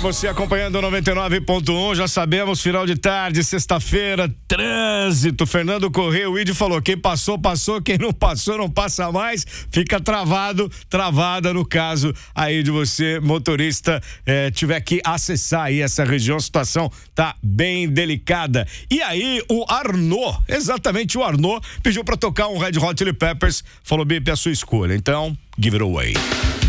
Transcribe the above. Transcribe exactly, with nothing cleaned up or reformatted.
você acompanhando o noventa e nove ponto um, já sabemos, final de tarde, sexta-feira, trânsito. Fernando Corrêa, o Ide falou, quem passou, passou, quem não passou, não passa mais, fica travado, travada no caso aí de você, motorista, eh, tiver que acessar aí essa região, a situação tá bem delicada. E aí, o Arnaud, exatamente o Arnaud, pediu pra tocar um Red Hot Chili Peppers, falou, Bipe, é a sua escolha, então, give it away.